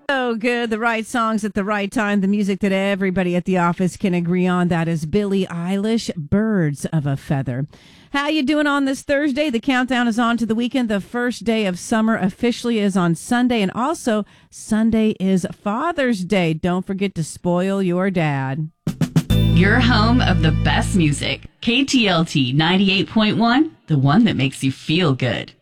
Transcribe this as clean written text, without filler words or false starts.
So good. The right songs at the right time. The music that everybody at the office can agree on. That is Billie Eilish, Birds of a Feather. How you doing on this Thursday? The countdown is on to the weekend. The first day of summer officially is on Sunday. And also, Sunday is Father's Day. Don't forget to spoil your dad. Your home of the best music. KTLT 98.1, the one that makes you feel good.